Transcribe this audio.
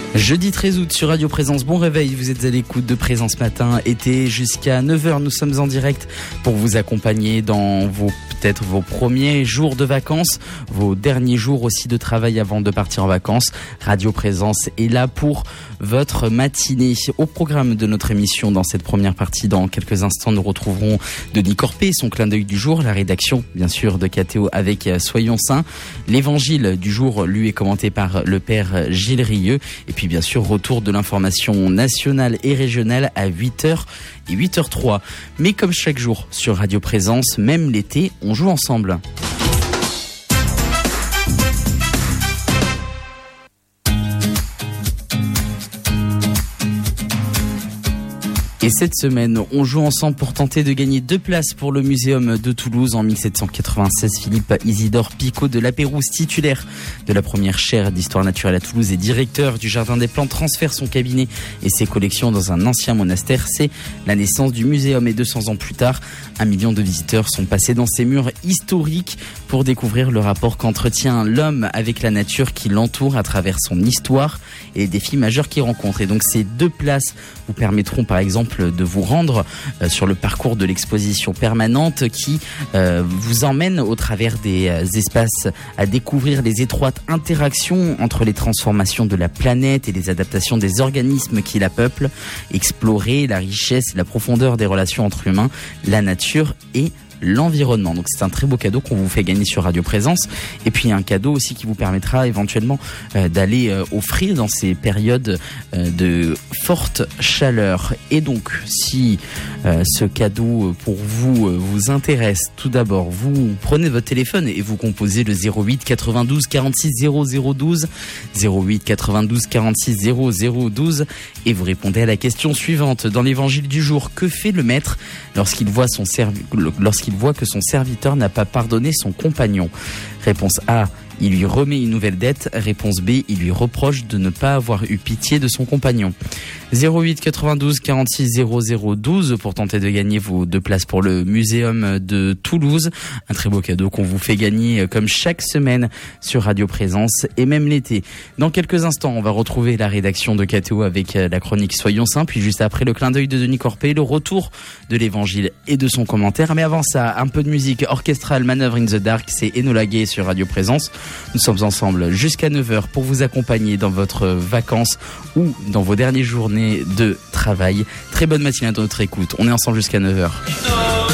Jeudi 13 août sur Radio Présence, bon réveil, vous êtes à l'écoute de Présence Matin, été jusqu'à 9h, nous sommes en direct pour vous accompagner dans vos premiers jours de vacances, vos derniers jours aussi de travail avant de partir en vacances. Radio Présence est là pour votre matinée. Au programme de notre émission, dans cette première partie, dans quelques instants, nous retrouverons Denis Corpé, son clin d'œil du jour, la rédaction, bien sûr, de KTO avec Soyons Saints. L'évangile du jour, lui, est commenté par le père Gilles Rieux. Et puis, bien sûr, retour de l'information nationale et régionale à 8h et 8h03. Mais comme chaque jour sur Radio Présence, même l'été, on joue ensemble. Et cette semaine, on joue ensemble pour tenter de gagner 2 places pour le Muséum de Toulouse. En 1796, Philippe Isidore Picot de La Pérouse, titulaire de la première chaire d'histoire naturelle à Toulouse et directeur du Jardin des Plantes, transfère son cabinet et ses collections dans un ancien monastère. C'est la naissance du muséum et 200 ans plus tard, 1 million de visiteurs sont passés dans ces murs historiques pour découvrir le rapport qu'entretient l'homme avec la nature qui l'entoure à travers son histoire et les défis majeurs qu'il rencontre. Et donc ces 2 places vous permettront par exemple de vous rendre sur le parcours de l'exposition permanente qui vous emmène au travers des espaces à découvrir les étroites interactions entre les transformations de la planète et les adaptations des organismes qui la peuplent, explorer la richesse et la profondeur des relations entre humains, la nature et l'environnement. Donc c'est un très beau cadeau qu'on vous fait gagner sur Radio Présence. Et puis un cadeau aussi qui vous permettra éventuellement d'aller offrir dans ces périodes de forte chaleur. Et donc si ce cadeau pour vous vous intéresse, tout d'abord vous prenez votre téléphone et vous composez le 08 92 46 0012 08 92 46 0012 et vous répondez à la question suivante. Dans l'évangile du jour, que fait le maître lorsqu'il voit que son serviteur n'a pas pardonné son compagnon? Réponse A, il lui remet une nouvelle dette. Réponse B, il lui reproche de ne pas avoir eu pitié de son compagnon. 08 92 46 0012 pour tenter de gagner vos 2 places pour le Muséum de Toulouse. Un très beau cadeau qu'on vous fait gagner comme chaque semaine sur Radio Présence et même l'été. Dans quelques instants, on va retrouver la rédaction de KTO avec la chronique Soyons Saints. Puis juste après, le clin d'œil de Denis Corpé, le retour de l'évangile et de son commentaire. Mais avant ça, un peu de musique orchestrale, Manœuvre in the Dark, c'est Enola Gay sur Radio Présence. Nous sommes ensemble jusqu'à 9h pour vous accompagner dans votre vacances ou dans vos dernières journées de travail. Très bonne matinée à notre écoute. On est ensemble jusqu'à 9h.